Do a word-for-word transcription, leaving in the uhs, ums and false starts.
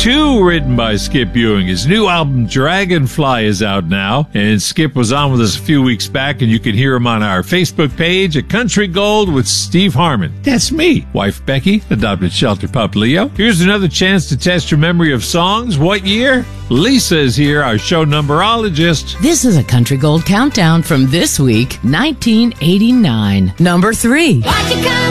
two, written by Skip Ewing. His new album, Dragonfly, is out now, and Skip was on with us a few weeks back, and you can hear him on our Facebook page at Country Gold with Steve Harmon. That's me. Wife Becky, adopted shelter pup Leo. Here's another chance to test your memory of songs. What year? Lisa is here, our show numberologist. This is a Country Gold countdown from this week, nineteen eighty-nine. Number three.